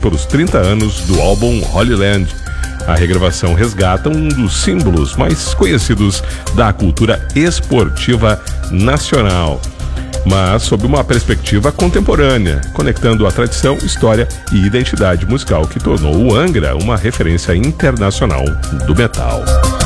pelos 30 anos do álbum Holy Land. A regravação resgata um dos símbolos mais conhecidos da cultura esportiva nacional, mas sob uma perspectiva contemporânea, conectando a tradição, história e identidade musical que tornou o Angra uma referência internacional do metal.